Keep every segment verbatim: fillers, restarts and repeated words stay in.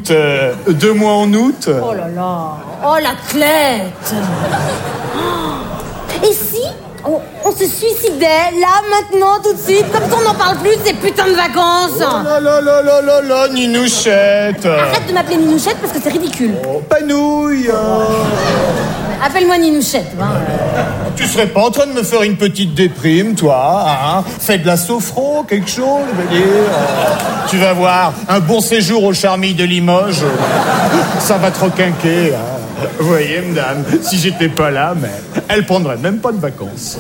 écoute, euh, deux mois en août. Oh là là. Oh, l'athlète. Et si on, on se suicidait, là, maintenant, tout de suite, comme ça on n'en parle plus de ces putains de vacances. Oh là là là là là là, Ninouchette. Arrête de m'appeler Ninouchette parce que c'est ridicule. Oh, panouille. euh. Appelle-moi Ninouchette. Hein. Tu serais pas en train de me faire une petite déprime, toi, hein? Fais de la sophro, quelque chose, je veux dire. Euh, tu vas voir, un bon séjour au Charmilles de Limoges, euh, ça va te requinquer. Hein? Vous voyez, madame, si j'étais pas là, mais elle prendrait même pas de vacances.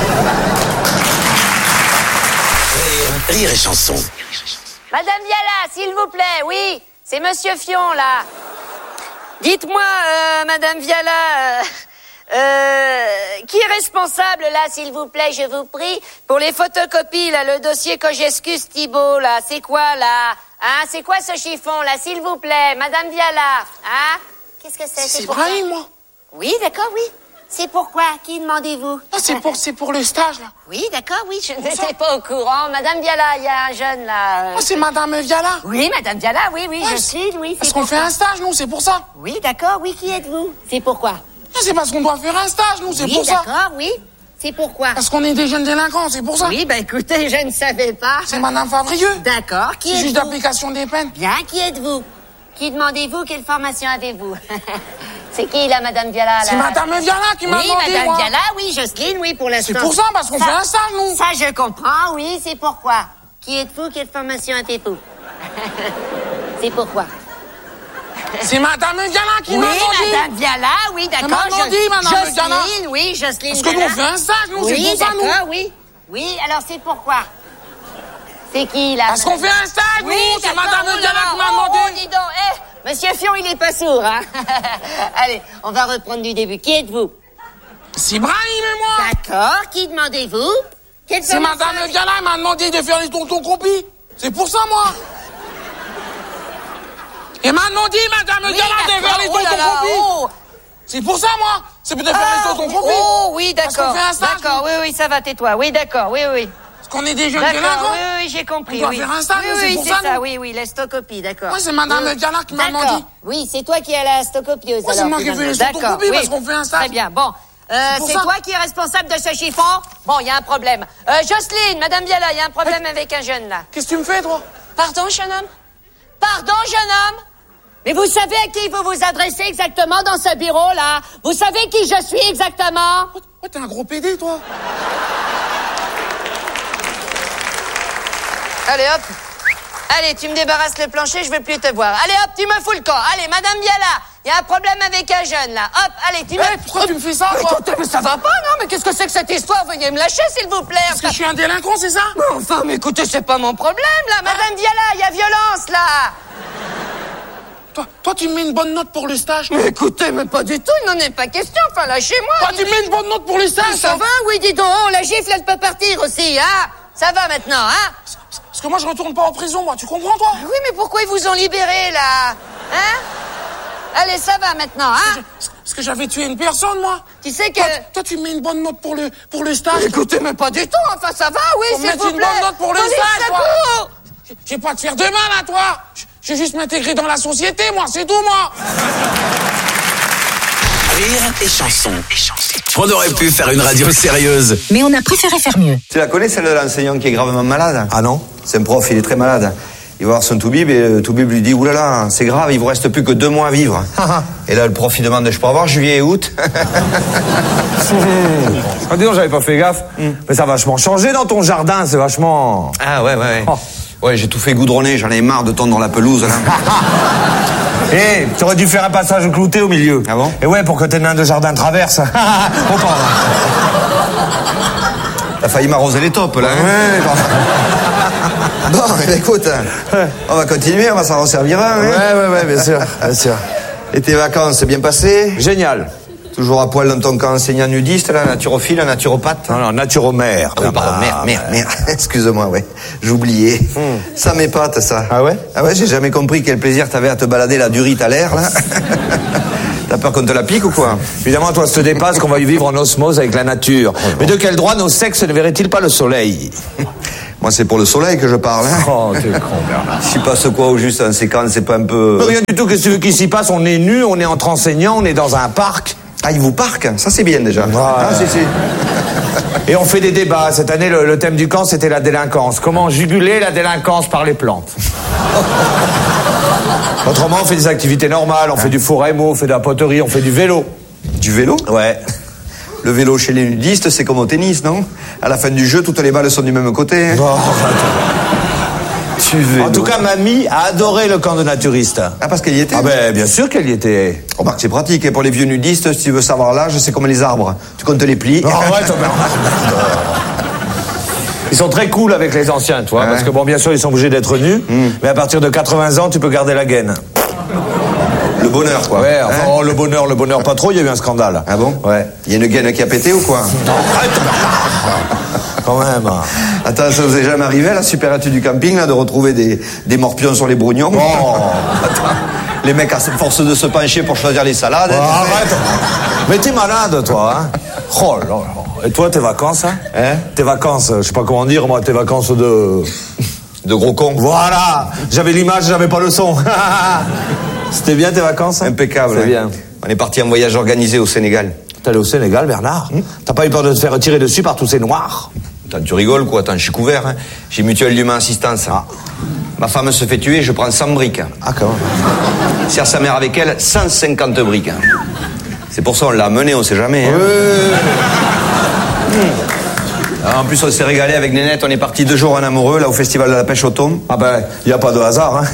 Rire et chanson. Madame Viala, s'il vous plaît, oui, c'est Monsieur Fion, là. Dites-moi, euh, Madame Viala, euh, euh, qui est responsable, là, s'il vous plaît, je vous prie, pour les photocopies, là, le dossier Kogescus Thibault, là, c'est quoi, là? Hein, c'est quoi ce chiffon, là, s'il vous plaît, Madame Viala, hein? Qu'est-ce que c'est? C'est Brahim, moi. Oui, d'accord, oui. C'est pourquoi? Qui demandez-vous? Ah, c'est pour, c'est pour le stage, là. Oui, d'accord, oui, je n'étais pas au courant. Madame Viala, il y a un jeune, là. euh, Ah, c'est Madame Viala. Oui, Madame Viala, oui, oui, Ouais, je suis, oui, c'est Parce qu'on pourquoi. fait un stage, nous, c'est pour ça. Oui, d'accord, oui, qui êtes-vous? C'est pourquoi? Ah, c'est parce qu'on doit faire un stage, nous, c'est Oui, pour ça. d'accord, oui. C'est pourquoi? Parce qu'on est des jeunes délinquants, c'est pour ça. Oui, ben écoutez, je ne savais pas. C'est Madame Favrieux. D'accord, qui C'est êtes-vous? juste d'application des peines. Bien, qui êtes-vous? Qui demandez-vous? Quelle formation avez-vous? C'est qui, là, Madame Viala, là? C'est Madame Viala qui m'a Oui, demandé, Madame moi. Viala, oui, Jocelyne, oui, pour l'instant. C'est pour ça, parce qu'on Ça- fait un stage, nous. Ça, je comprends, oui, c'est pourquoi. Qui êtes-vous? Quelle formation avez-vous? C'est pourquoi. C'est Madame Viala qui Oui, m'a demandé. Madame Viala, oui, d'accord. m'a demandé, Jo- Madame Viala. Jocelyne, oui, Jocelyne Parce que nous, Viala. on fait un stage, nous, c'est Oui, pour ça, nous. d'accord, oui. Oui, alors c'est pourquoi. C'est qui, là? Parce qu'on fait un stage, Oui, nous. C'est d'accord, Madame oh là Viala là, qui m'a oh, demandé. oh, dis donc, eh, Monsieur Fion, il est pas sourd, hein. Allez, on va reprendre du début. Qui êtes-vous? C'est Brahim et moi. D'accord, qui demandez-vous? Quelle C'est formation- Madame Viala, elle m'a demandé de faire les tontons compis. C'est pour ça, moi. Et m'a demandé, Madame Oui, Viala, de faire d'accord, les oh là tontons là, compis. oh. C'est pour ça, moi. C'est pour de faire Ah, les tontons compis. oh, oui, Parce qu'on d'accord. fait un stage, D'accord, oui, oui, ça va, tais-toi. Oui, d'accord, oui, oui. Parce qu'on est des jeunes D'accord, délinquants. oui, oui, j'ai compris. On doit oui. faire un stage, oui, nous, c'est oui, pour c'est ça, ça, nous. oui, oui, la stocopie, d'accord. Ouais, c'est Madame Oui. Viala qui m'a D'accord. demandé. Oui, c'est toi qui es la stocopieuse. Ouais, c'est alors, moi qui fais finalement. les D'accord, photocopies oui. parce qu'on fait un stage. Très bien, bon. Euh, pour c'est ça. toi qui es responsable de ce chiffon? Bon, il y a un problème. Euh, Jocelyne, Madame Viala, il y a un problème avec un jeune, là. Qu'est-ce que tu me fais, toi? Pardon, jeune homme? Pardon, jeune homme? Mais vous savez à qui vous vous adressez exactement dans ce bureau-là? Vous savez qui je suis exactement? Ouais, t'es un gros pédé, toi. Allez, hop. Allez, tu me débarrasses le plancher, je veux plus te voir. Allez, hop, tu me fous le camp. Allez, Madame Viala, il y a un problème avec un jeune, là. Hop, allez, tu me... Eh, pourquoi tu me fais ça, Mais toi? écoutez, mais ça va pas, non? Mais qu'est-ce que c'est que cette histoire? Veuillez me lâcher, s'il vous plaît. Parce que je suis un délinquant, c'est ça? Mais enfin, mais écoutez, c'est pas mon problème, là. Madame Viala, il y a violence, là. Toi, toi, tu me mets une bonne note pour le stage. Mais écoutez, mais pas du tout, il n'en est pas question. Enfin, lâchez-moi. Toi, tu me mets une bonne note pour le stage. Ça va? Oui, dis donc, oh, la gifle, elle peut partir aussi, hein? Ça va maintenant, hein? Parce que moi, je retourne pas en prison, moi. Tu comprends, toi? Oui, mais pourquoi ils vous ont libéré, là? Hein? Allez, ça va maintenant, hein? Parce que j'avais tué une personne, moi. Tu sais que... Toi, toi, tu me mets une bonne note pour le, pour le stage. Écoutez, mais pas du tout, enfin, ça va, oui, Faut me s'il mettre vous une plaît. bonne note pour le Police, stage, toi. secours! Je vais pas te faire de mal, à toi. Je je vais juste m'intégrer dans la société, moi. C'est tout, moi. Rire et chanson. On aurait pu faire une radio sérieuse. Mais on a préféré faire mieux. Tu la connais, celle de l'enseignant qui est gravement malade? Ah non? C'est un prof, il est très malade. Il va voir son toubib et le toubib lui dit « Oulala, c'est grave, il vous reste plus que deux mois à vivre. » Et là, le prof, il demande « Je peux avoir juillet et août ?» Ah, dis donc, j'avais pas fait gaffe. Mm. Mais ça a vachement changé dans ton jardin, c'est vachement... Ah ouais, ouais, ouais. Oh. Ouais, j'ai tout fait goudronner, j'en ai marre de tondre la pelouse, là. Eh, tu aurais dû faire un passage clouté au milieu. Ah bon? Et ouais, pour que tes nains de jardin traversent. On part. T'as failli m'arroser les taupes, là. Hein? Ouais, Bon, eh, écoute, on va continuer, on va s'en resservir un. ouais, Hein? ouais, ouais, bien sûr, bien sûr. Et tes vacances, c'est bien passé? Génial. Toujours à poil dans ton camp enseignant nudiste, là, naturophile, naturopathe? Non, non, naturomère. Ah oui, pardon, merde, merde, merde. Excuse-moi, ouais. J'oubliais. Hmm. Ça m'épate, ça. Ah ouais? Ah ouais, j'ai jamais compris quel plaisir t'avais à te balader la durite à l'air, là. T'as peur qu'on te la pique ou quoi? Évidemment, toi, ça te dépasse qu'on va y vivre en osmose avec la nature. Mais de quel droit nos sexes ne verraient-ils pas le soleil? Moi, c'est pour le soleil que je parle. Hein. Oh, t'es con, Bernard. Il s'y passe quoi au juste en séquence, c'est pas un peu... Rien du tout, qu'est-ce que tu veux qu'il s'y passe? On est nus, on est entre enseignants, on est dans un parc. Ah, il vous parque? Ça, c'est bien, déjà. Ouais. Ah, c'est, c'est... Et on fait des débats. Cette année, le, le thème du camp, c'était la délinquance. Comment juguler la délinquance par les plantes. Autrement, on fait des activités normales. On fait du four à émaux, on fait de la poterie, on fait du vélo. Du vélo? Ouais. Le vélo chez les nudistes, c'est comme au tennis, non? À la fin du jeu, toutes les balles sont du même côté. Hein. Oh, du vélo. En tout cas, mamie a adoré le camp de naturistes. Ah, parce qu'elle y était? Ah ben, bien sûr qu'elle y était. Remarque, c'est pratique. Et pour les vieux nudistes, si tu veux savoir l'âge, c'est comme les arbres. Tu comptes les plis. Oh, ouais, toi, Bernard. Ils sont très cool avec les anciens, tu vois, ouais. Parce que bon, bien sûr, ils sont obligés d'être nus, mm. mais à partir de quatre-vingts ans, tu peux garder la gaine. Le bonheur, quoi. Ouais, enfin, hein? oh, le bonheur, le bonheur, pas trop, il y a eu un scandale. Ah bon? Ouais. Il y a une gaine qui a pété ou quoi? Non, arrête, quand même. Attends, ça vous est jamais arrivé à la super étude du camping, là, de retrouver des, des morpions sur les brognons? Oh. Attends, les mecs à force de se pencher pour choisir les salades. Oh, arrête. Mais t'es malade, toi, hein? Oh là là. Et toi, tes vacances, hein? Hein? Tes vacances, je sais pas comment dire, moi, tes vacances de... De gros cons. Voilà. J'avais l'image, j'avais pas le son. C'était bien tes vacances, hein? Impeccable. C'est hein. bien. On est parti en voyage organisé au Sénégal. T'es allé au Sénégal, Bernard? Hum? T'as pas eu peur de te faire tirer dessus par tous ces noirs? Attends, tu rigoles, quoi? Attends, je suis couvert, hein. J'ai Mutuelle d'Humain Assistance. Ah. Ma femme se fait tuer, je prends cent briques. Ah, quand même. Sert sa mère avec elle, cent cinquante briques. C'est pour ça on l'a amené, on sait jamais. Hein. Ouais. En plus, on s'est régalé avec Nénette. On est parti deux jours en amoureux, là, au festival de la pêche au thon. Ah ben, il n'y a pas de hasard, hein.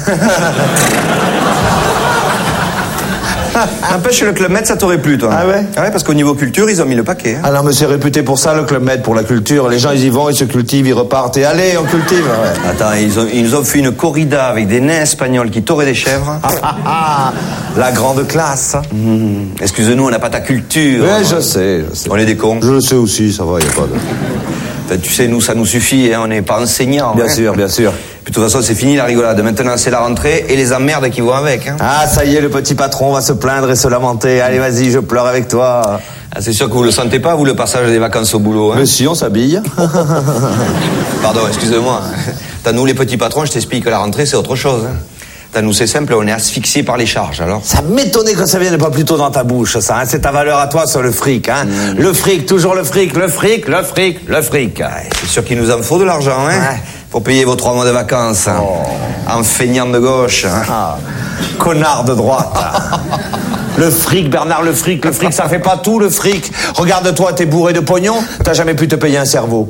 N'empêche, le Club Med, ça t'aurait plu, toi. Ah ouais? Ah ouais, parce qu'au niveau culture, ils ont mis le paquet. Hein. Ah non, mais c'est réputé pour ça, le Club Med, pour la culture. Les gens, ils y vont, ils se cultivent, ils repartent. Et allez, on cultive. Ouais. Attends, ils, ont, ils nous ont fait une corrida avec des nains espagnols qui toraient des chèvres. Ah, ah, ah, la grande classe. Mmh. Excuse-nous, on n'a pas ta culture. Oui, je sais, je sais. On est des cons. Je le sais aussi, ça va, il n'y a pas de... Enfin, tu sais, nous, ça nous suffit, hein, on n'est pas enseignants. Bien hein. sûr, bien sûr. Puis de toute façon, c'est fini la rigolade. Maintenant, c'est la rentrée et les emmerdes qui vont avec. Hein. Ah, ça y est, le petit patron va se plaindre et se lamenter. Allez, vas-y, je pleure avec toi. Ah, c'est sûr que vous le sentez pas, vous, le passage des vacances au boulot. Hein. Mais si, on s'habille. Pardon, excusez-moi. T'as nous, les petits patrons, je t'explique que la rentrée, c'est autre chose. Hein. T'as nous, c'est simple, on est asphyxiés par les charges, alors. Ça m'étonnait que ça vienne pas plus tôt dans ta bouche, ça. Hein. C'est ta valeur à toi sur le fric. Hein. Mmh. Le fric, toujours le fric, le fric, le fric, le fric. Ouais, c'est sûr qu'il nous en faut de l'argent, hein. Ouais. Pour payer vos trois mois de vacances. Hein. Oh. En feignant de gauche. Hein. Ah. Connard de droite. Le fric, Bernard, le fric, le fric, ça fait pas tout, le fric. Regarde-toi, t'es bourré de pognon, t'as jamais pu te payer un cerveau.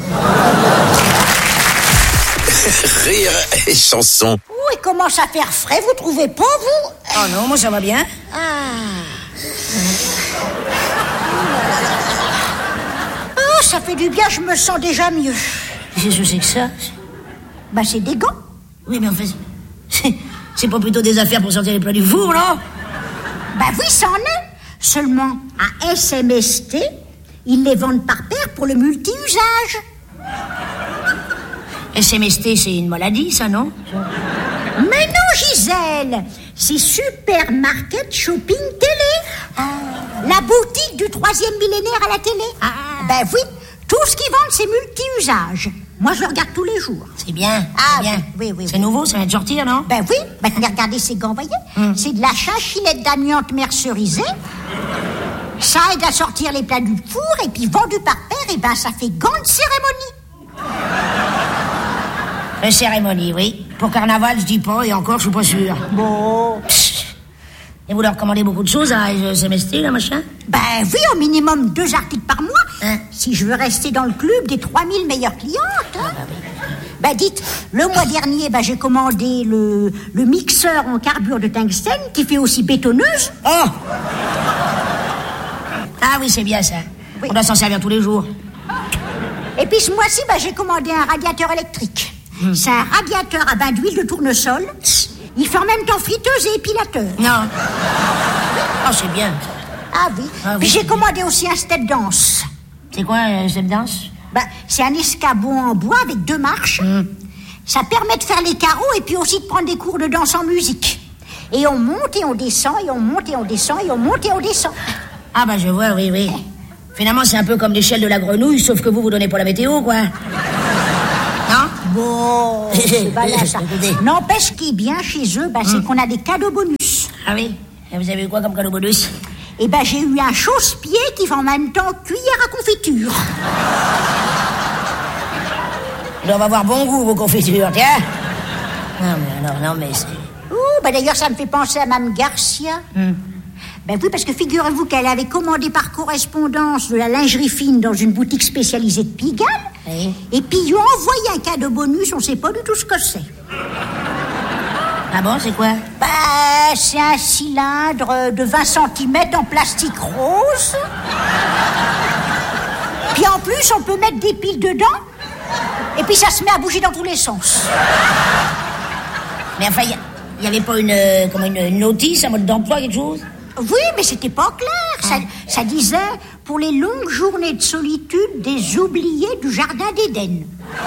Rire et chanson. Oui, commence à faire frais, vous trouvez pas, vous? Oh non, moi ça va bien. Ah. Oh, ça fait du bien, je me sens déjà mieux. Qu'est-ce que c'est que ça? Bah, c'est des gants. Oui, mais en fait, c'est, c'est pas plutôt des affaires pour sortir les plats du four, non? Bah oui, ça en est. Seulement, à S M S T, ils les vendent par paire pour le multi-usage. S M S T, c'est une maladie, ça, non? Mais non, Gisèle, c'est Supermarket Shopping Télé. Ah. La boutique du troisième millénaire à la télé. Ah. Ben oui, tout ce qu'ils vendent, c'est multi-usage. Moi, je le regarde tous les jours. C'est bien, ah, c'est bien. Oui, oui, c'est oui. nouveau, ça vient de sortir, non? Ben oui, ben regardez ces gants, voyez. Mm. C'est de la chachinette d'amiante mercerisée. Ça aide à sortir les plats du four, et puis vendu par paire, et ben ça fait gants de cérémonie. La cérémonie, oui. Pour carnaval, je dis pas, et encore, je suis pas sûr. Bon. Psst. Et vous leur commandez beaucoup de choses à S M S T, là, machin? Ben oui, au minimum deux articles par mois. Hein? Si je veux rester dans le club des trois mille meilleures clientes. Hein. Ah, bah oui. Ben dites, le mois dernier, ben, j'ai commandé le, le mixeur en carbure de tungstène qui fait aussi bétonneuse. Oh! Ah oui, c'est bien ça. Oui. On doit s'en servir tous les jours. Et puis ce mois-ci, ben, j'ai commandé un radiateur électrique. Mmh. C'est un radiateur à bain d'huile de tournesol. Il fait en même temps friteuse et épilateur. Non. Oh, c'est bien. Ah oui. Ah, oui. Puis j'ai commandé aussi un step dance. C'est quoi un step dance? Ben, c'est un escabeau en bois avec deux marches. Mmh. Ça permet de faire les carreaux et puis aussi de prendre des cours de danse en musique. Et on monte et on descend, et on monte et on descend, et on monte et on descend. Ah bah je vois, oui, oui. Finalement, c'est un peu comme l'échelle de la grenouille, sauf que vous, vous donnez pas la météo, quoi. Non? Bon, c'est pas là, ça. N'empêche qu'il est bien chez eux, bah, c'est qu'on a des cadeaux bonus. Ah oui? Et vous avez eu quoi comme cadeau bonus? Eh ben, j'ai eu un chausse-pied qui fait en même temps cuillère à confiture. Ils doivent avoir bon goût, vos confitures, tiens. Non, mais alors, non, mais c'est... Ouh, bah d'ailleurs, ça me fait penser à Mme Garcia. Hmm. Ben oui, parce que figurez-vous qu'elle avait commandé par correspondance de la lingerie fine dans une boutique spécialisée de Pigalle. Oui. Et puis, ils lui ont envoyé un cadeau bonus, on sait pas du tout ce que c'est. Ah bon, c'est quoi? Bah, c'est un cylindre de vingt centimètres en plastique rose. Puis en plus, on peut mettre des piles dedans. Et puis ça se met à bouger dans tous les sens. Mais enfin, il n'y avait pas une, euh, comme une, une notice, un mode d'emploi, quelque chose? Oui, mais c'était pas clair. Ça, ça disait « Pour les longues journées de solitude des oubliés du Jardin d'Éden ».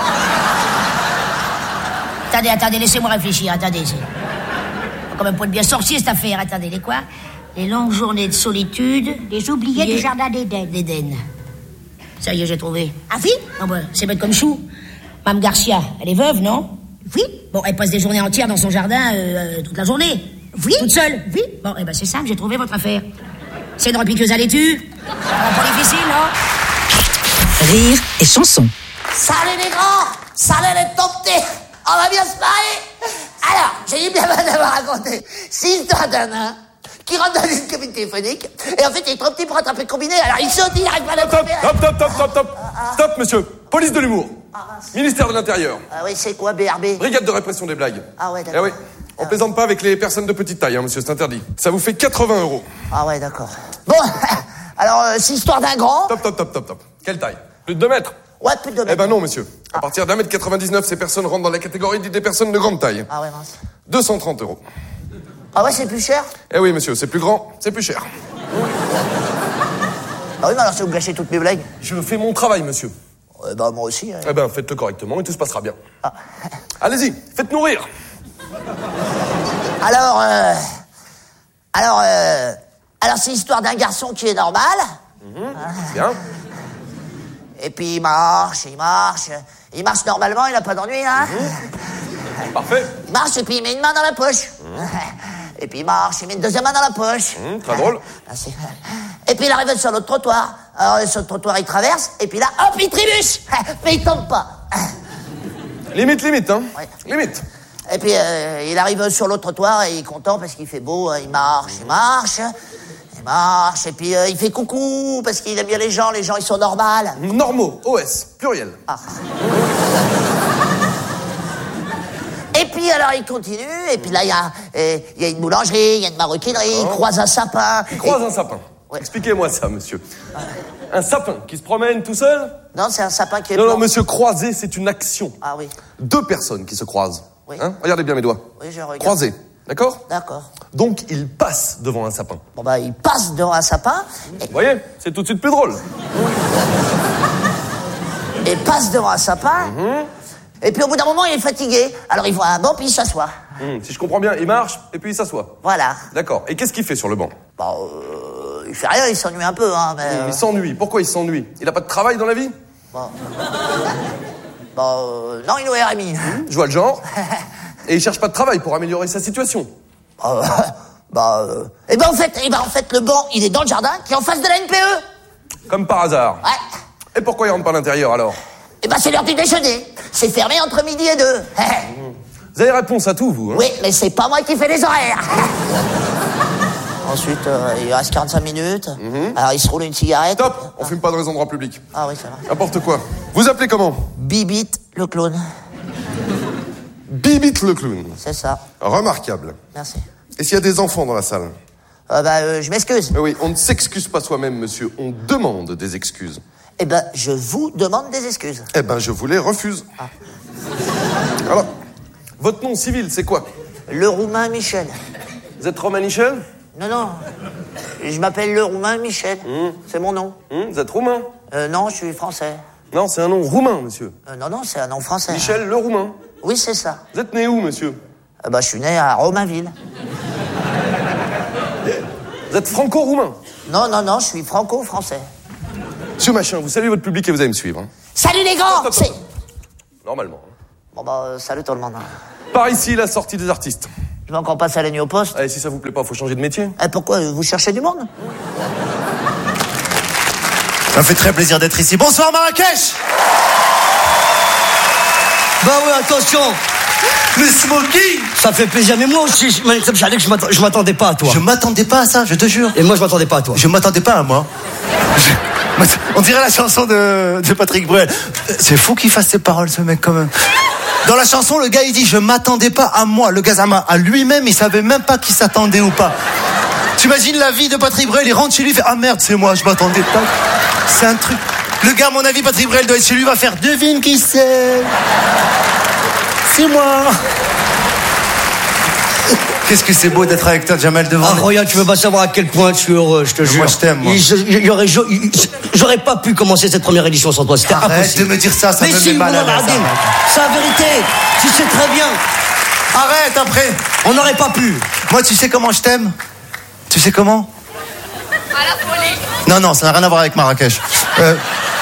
Attendez, attendez, laissez-moi réfléchir, attendez. C'est quand même pas de bien sorcier, cette affaire. Attendez, les quoi? Les longues journées de solitude... Des oubliés du Jardin d'Éden. D'Éden. Ça y est, j'ai trouvé. Ah oui? Ah bah, c'est bête comme chou. Mme Garcia, elle est veuve, non? Oui. Bon, elle passe des journées entières dans son jardin, euh, toute la journée. Oui. Toute seule? Oui. Bon, eh ben c'est simple, j'ai trouvé votre affaire. C'est une repiqueuse à laitue. Pas difficile, non? Rire et chanson. Salut les grands! Salut les top petits! On va bien se marier? Alors, j'ai eu bien de vous raconter. C'est l'histoire d'un nain qui rentre dans une cabine téléphonique et en fait il est trop petit pour attraper le combiné, alors il saute, il n'arrive pas à l'attraper. Stop, stop, stop, stop, stop. Stop, monsieur. Police de l'humour. Ministère de l'Intérieur. Ah oui, c'est quoi B R B? Brigade de répression des blagues. Ah ouais, Eh d'accord. oui. On plaisante pas avec les personnes de petite taille, hein, monsieur, c'est interdit. Ça vous fait quatre-vingts euros. Ah ouais, d'accord. Bon, alors euh, c'est l'histoire d'un grand. Top, top, top, top, top. Quelle taille? Plus de deux mètres? Ouais, plus de deux mètres. Eh ben non, monsieur. À partir d'un mètre quatre-vingt-dix-neuf, ces personnes rentrent dans la catégorie des personnes de grande taille. Ah ouais, mince. deux cent trente euros. Ah ouais, c'est plus cher? Eh oui, monsieur, c'est plus grand, c'est plus cher. Ah oui, mais alors si vous gâchez toutes mes blagues. Je fais mon travail, monsieur. Ouais, bah moi aussi. Hein. Eh ben, faites-le correctement et tout se passera bien. Ah. Allez-y, faites-nous rire. Alors, euh... Alors, euh... Alors, c'est l'histoire d'un garçon qui est normal. Mmh, bien. Et puis, il marche, il marche. Il marche normalement, il n'a pas d'ennui, hein. Mmh. Parfait. Il marche et puis il met une main dans la poche. Mmh. Et puis il marche, il met une deuxième main dans la poche. Mmh, très drôle. Merci. Et puis il arrive sur l'autre trottoir. Alors, sur le trottoir, il traverse. Et puis là, hop, il trébuche. Mais il tombe pas. Limite, limite, hein. Ouais. Limite. Et puis, euh, il arrive sur l'autre trottoir et il est content parce qu'il fait beau. Hein, il marche, il marche, il marche. Et puis, euh, il fait coucou parce qu'il aime bien les gens. Les gens, ils sont normaux. Normaux, O S, pluriel. Ah. Et puis, alors, il continue. Et puis là, il y a, euh, il y a une boulangerie, il y a une maroquinerie. Il croise un sapin. Il croise et... un sapin. Ouais. Expliquez-moi ça, monsieur. Un sapin qui se promène tout seul? Non, c'est un sapin qui est Non, blanc. non, monsieur, croiser, c'est une action. Ah oui. Deux personnes qui se croisent. Oui. Hein? Regardez bien mes doigts. Oui, je regarde. Croisés, d'accord? D'accord. Donc, il passe devant un sapin. Bon, bah, il passe devant un sapin. Et... Vous voyez? C'est tout de suite plus drôle. Et passe devant un sapin. Mm-hmm. Et puis, au bout d'un moment, il est fatigué. Alors, il voit un banc, puis il s'assoit. Mmh, si je comprends bien, il marche, et puis il s'assoit. Voilà. D'accord. Et qu'est-ce qu'il fait sur le banc? Bon, euh, il fait rien, il s'ennuie un peu, hein, mais... Il, euh... il s'ennuie. Pourquoi il s'ennuie? Il a pas de travail dans la vie? Bon... bon, euh, non, il est au R M I. Mmh, je vois le genre. Et il cherche pas de travail pour améliorer sa situation. Euh, bah, euh... Eh ben, en fait, eh ben, en fait, le banc, il est dans le jardin, qui est en face de la N P E. Comme par hasard. Ouais. Et pourquoi il rentre pas à l'intérieur, alors? Eh ben, c'est l'heure du déjeuner. C'est fermé entre midi et deux. Mmh. Vous avez réponse à tout, vous, hein? Oui, mais c'est pas moi qui fais les horaires. Ensuite, euh, il reste quarante-cinq minutes. Mm-hmm. Alors, il se roule une cigarette. Stop! On fume pas dans les endroits publics. Ah oui, ça va. N'importe quoi. Vous appelez comment? Bibit le clown. Bibit le clown. C'est ça. Remarquable. Merci. Et s'il y a des enfants dans la salle? Euh, bah, euh, je m'excuse. Mais oui, on ne s'excuse pas soi-même, monsieur. On demande des excuses. Eh ben, je vous demande des excuses. Eh ben, je vous les refuse. Ah. Alors, votre nom civil, c'est quoi? Le Roumain Michel. Vous êtes Romain Michel? Non, non. Je m'appelle le Roumain Michel. Mmh. C'est mon nom. Mmh, vous êtes roumain? Euh, non, je suis français. Non, c'est un nom roumain, monsieur. Euh, non, non, c'est un nom français. Michel le Roumain. Oui, c'est ça. Vous êtes né où, monsieur? euh, bah, Je suis né à Romainville. Vous êtes franco-roumain? Non, non, non, je suis franco-français. Monsieur Machin, vous saluez votre public et vous allez me suivre. Hein. Salut les grands! Stop, stop, stop. Normalement. Bon bah, euh, salut tout le monde. Par ici, la sortie des artistes. Je vais encore passer à la nuit au poste. Allez, si ça vous plaît pas, faut changer de métier. Eh, pourquoi? Vous cherchez du monde? Ça me fait très plaisir d'être ici. Bonsoir Marrakech. Bah ouais, attention. Le smoking. Ça fait plaisir, mais moi aussi, je, j'allais que je m'attendais, je m'attendais pas à toi. Je m'attendais pas à ça, je te jure. Et moi, je m'attendais pas à toi. Je m'attendais pas à moi. Je... On dirait la chanson de, de Patrick Bruel. C'est fou qu'il fasse ces paroles, ce mec, quand même. Dans la chanson, le gars, il dit « Je m'attendais pas à moi ». Le gars, à lui-même, il savait même pas qu'il s'attendait ou pas. T'imagines la vie de Patrick Bruel, il rentre chez lui, il fait « Ah merde, c'est moi, je m'attendais pas ». C'est un truc... Le gars, à mon avis, Patrick Bruel doit être chez lui, va faire « Devine qui c'est ». C'est moi. Qu'est-ce que c'est beau d'être avec toi, Jamel, devant. Ah, Roya, tu veux pas savoir à quel point je suis heureux, je te jure. Moi, je t'aime, moi. J'aurais, j'aurais pas pu commencer cette première édition sans toi, c'était Arrête impossible. de me dire ça, ça mais me si, met mal à l'aise. C'est la vérité, tu sais très bien. Arrête, après. On n'aurait pas pu. Moi, tu sais comment je t'aime? Tu sais comment? À la folie. Non, non, ça n'a rien à voir avec Marrakech. Euh...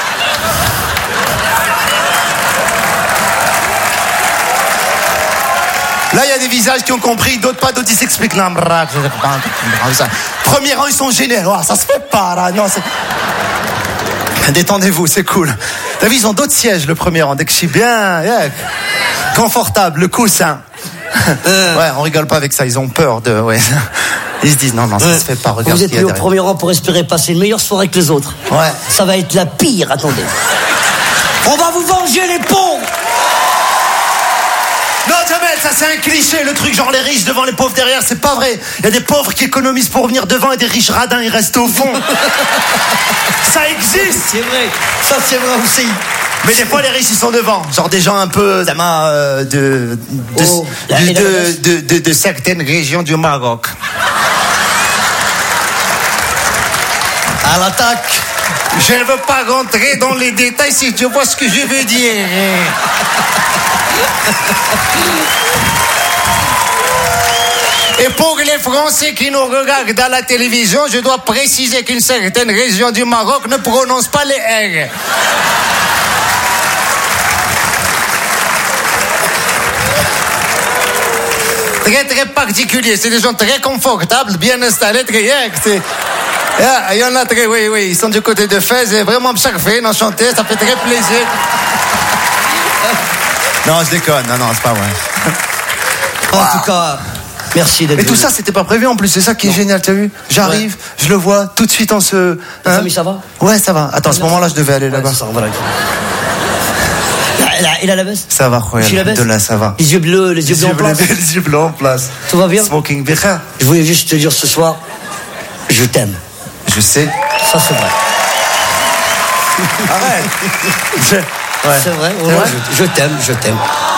Là, il y a des visages qui ont compris, d'autres pas, d'autres ils s'expliquent. Non, premier rang, ils sont gênés. Oh, ça se fait pas, là. Non, c'est... Détendez-vous, c'est cool. T'as vu, ils ont d'autres sièges, le premier rang. Dès que je suis bien, yeah, confortable, le coussin. Ouais, on rigole pas avec ça, ils ont peur de... Ouais. Ils se disent, non, non, ça se fait pas, regarde. Vous êtes mis au premier rang pour espérer passer une meilleure soirée que les autres. Ouais. Ça va être la pire, attendez. On va vous venger, les pauvres. Non, Jamel, ça c'est un cliché, le truc genre les riches devant les pauvres derrière, c'est pas vrai. Il y a des pauvres qui économisent pour venir devant et des riches radins, ils restent au fond. Ça existe. C'est vrai, ça c'est vrai aussi. Mais des fois les riches ils sont devant, genre des gens un peu euh, de de, oh, de, de, de, de, de de certaines régions du Maroc. À l'attaque. Je ne veux pas rentrer dans les détails si tu vois ce que je veux dire. Et pour les Français qui nous regardent à la télévision, je dois préciser qu'une certaine région du Maroc ne prononce pas les R. Très très particulier, c'est des gens très confortables, bien installés, très... C'est... Il y en a très, oui, oui, ils sont du côté de Fès et vraiment charfés, enchanté, ça fait très plaisir. Non, je déconne, non, non, c'est pas vrai. En wow. tout cas, merci d'être Mais tout ça, c'était pas prévu en plus, c'est ça qui est non. génial, t'as vu? J'arrive, ouais. je le vois, tout de suite on se... Ta hein famille, ça va? Ouais, ça va. Attends, à ce moment-là, je devais aller ouais, là-bas. Ça, voilà. Il a la veste? Ça va, Royal. De là, ça va. Les yeux bleus, les yeux bleus en place. Les yeux bleus en place. Tout va bien? Smoking Becha. Je voulais juste te dire ce soir, je t'aime. Je sais. Ça, c'est vrai. Arrête. Je... Ouais. C'est vrai, ouais, je, je t'aime, je t'aime.